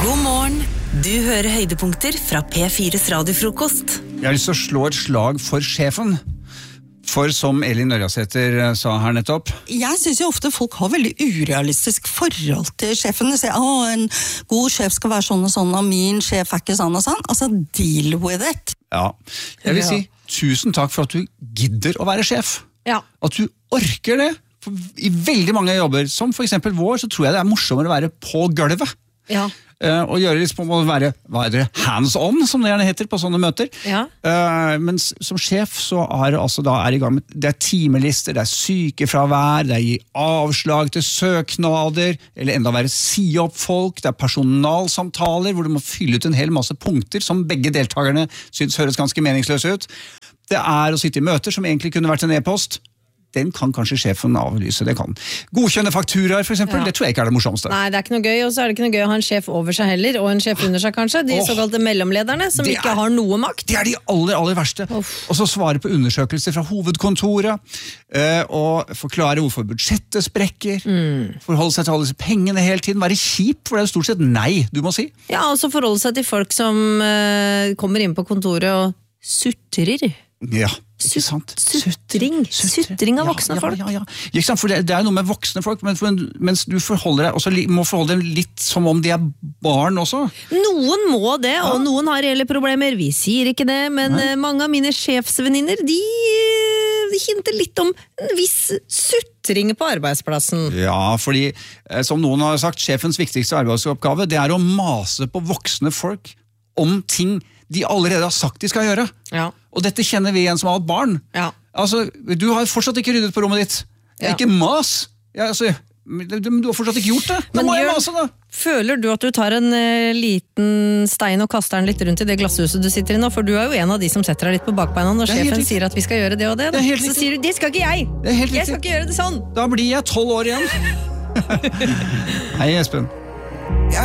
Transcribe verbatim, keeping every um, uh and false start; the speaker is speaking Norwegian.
God morgen. Du hører høydepunkter fra P fires radiofrokost. Jeg har lyst til å slå et slag for sjefen. For som Elin Ørjasæter sa her nettopp. Jeg synes jo ofte folk har veldig urealistisk forhold til sjefen. De sier, å, en god sjef skal være sånn og sånn, og min sjef er ikke sånn og sånn. Altså, deal with it. Ja, jeg vil si tusen takk for at du gidder å være sjef. Ja. At du orker det. For I veldig mange jobber, som for eksempel vår, så tror jeg det er morsommere å være på gulvet. Ja. Uh, og gjøre litt på å være, hva er det, hands-on, som det gjerne heter på sånne møter. Ja. Uh, men som sjef så er det altså da er i gang med, det er timelister, det er sykefravær, det er gi avslag til søknader, eller enda være si opp folk, det er personalsamtaler, hvor du må fylle ut en hel masse punkter, som begge deltakerne synes høres ganske meningsløse ut. Det er å sitte i møter, som egentlig kunne vært en e-post. Den kan kanskje sjefen avlyse, det kan. Godkjenne fakturaer, for eksempel, ja. Det tror jeg ikke er det morsomste. Nei, det er ikke noe gøy, og så er det ikke noe gøy å ha en sjef over seg heller, og en sjef under seg kanskje, de oh, såkalte mellomlederne, som ikke er, har noe makt. Det er de aller, aller verste. Oh. Og så svare på undersøkelser fra hovedkontoret, uh, og forklare hvorfor budsjettet sprekker, mm. forholde seg til alle disse pengene hele tiden, være kjip, for det er stort sett nei, du må si. Ja, og så forholde seg til folk som uh, kommer inn på kontoret og sutrer. Ja, ikke sant? Sutring, sutring av voksne ja, ja, folk. Ja, ja, ja. Ikke sant, for det, det er noe med voksne folk, men for, mens du forholder deg, også må forholde deg litt som om de er barn også. Noen må det, og ja. Noen har reelle problemer, vi sier ikke det, men Nei. mange av mine sjefsvenninner, de, de hinter litt om en viss sutring på arbeidsplassen. Ja, fordi, som noen har sagt, sjefens viktigste arbeidsoppgave, det er å mase på voksne folk om ting de allerede har sagt de skal gjøre. Ja. Og dette kjenner vi igjen som har et barn. Ja. Altså, du har fortsatt ikke ryddet på rommet ditt. Ja. Ikke mas. Ja, altså, du har fortsatt ikke gjort det. Da Men må jeg Jørn, mase da. Føler du at du tar en uh, liten stein og kaster den litt rundt i det glasshuset du sitter i nå? For du er jo en av de som setter deg litt på bakbeina når sjefen sier at vi skal gjøre det og det. det Så sier du, det skal ikke jeg. Jeg skal ikke gjøre det sånn. Da blir jeg tolv år igjen. Hei, Espen.